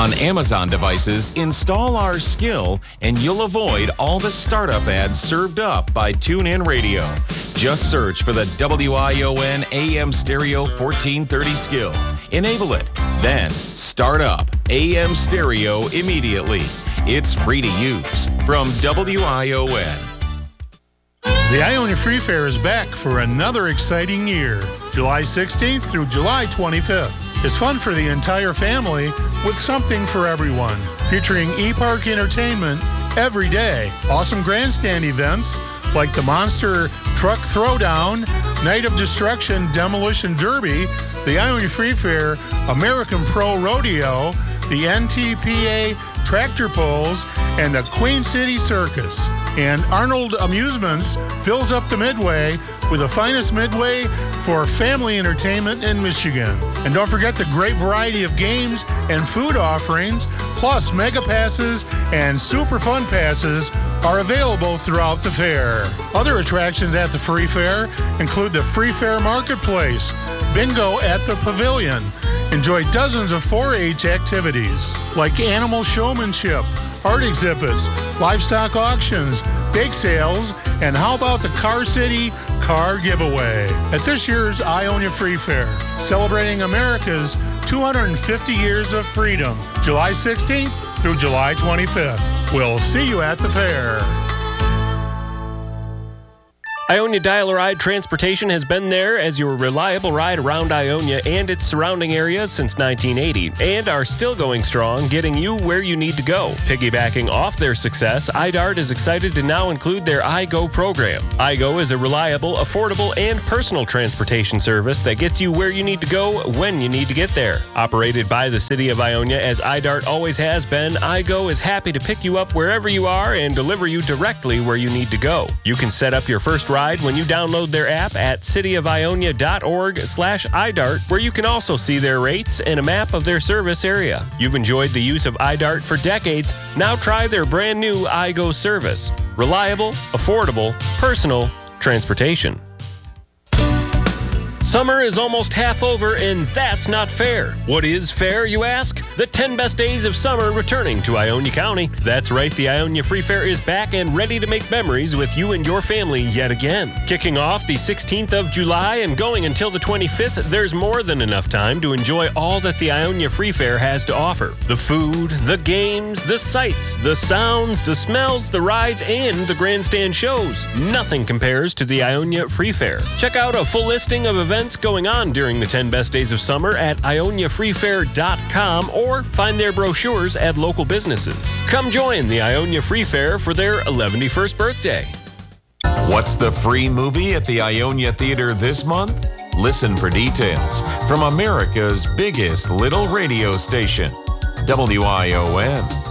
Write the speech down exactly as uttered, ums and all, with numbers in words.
On Amazon devices, install our skill and you'll avoid all the startup ads served up by TuneIn Radio. Just search for the W I O N A M Stereo fourteen thirty skill. Enable it. Then start up A M Stereo immediately. It's free to use from W I O N. The Ionia Free Fair is back for another exciting year, July sixteenth through July twenty-fifth. It's fun for the entire family with something for everyone, featuring E-Park Entertainment every day. Awesome grandstand events like the Monster Truck Throwdown, Night of Destruction Demolition Derby, the Ionia Free Fair, American Pro Rodeo, the N T P A Tractor Pulls, and the Queen City Circus. And Arnold Amusements fills up the Midway with the finest Midway for family entertainment in Michigan. And don't forget the great variety of games and food offerings, plus mega passes and super fun passes are available throughout the fair. Other attractions at the Free Fair include the Free Fair Marketplace, bingo at the Pavilion. Enjoy dozens of four H activities like animal showmanship, art exhibits, livestock auctions, bake sales, and how about the Car City Car Giveaway? At this year's Ionia Free Fair, celebrating America's two hundred fifty years of freedom, July sixteenth through July twenty-fifth. We'll see you at the fair. Ionia Dial-A-Ride Transportation has been there as your reliable ride around Ionia and its surrounding areas since nineteen eighty, and are still going strong, getting you where you need to go. Piggybacking off their success, I DART is excited to now include their iGo program. iGo is a reliable, affordable, and personal transportation service that gets you where you need to go when you need to get there. Operated by the City of Ionia as I DART always has been, iGo is happy to pick you up wherever you are and deliver you directly where you need to go. You can set up your first ride when you download their app at cityofionia.org slash iDart, where you can also see their rates and a map of their service area. You've enjoyed the use of iDart for decades. Now try their brand new iGo service. Reliable, affordable, personal transportation. Summer is almost half over, and that's not fair. What is fair, you ask? The ten best days of summer returning to Ionia County. That's right, the Ionia Free Fair is back and ready to make memories with you and your family yet again. Kicking off the sixteenth of July and going until the twenty-fifth, there's more than enough time to enjoy all that the Ionia Free Fair has to offer. The food, the games, the sights, the sounds, the smells, the rides, and the grandstand shows. Nothing compares to the Ionia Free Fair. Check out a full listing of events going on during the ten best days of summer at ionia free fair dot com or find their brochures at local businesses. Come join the Ionia Free Fair for their eleventy-first birthday. What's the free movie at the Ionia Theater this month? Listen for details from America's biggest little radio station, W I O N.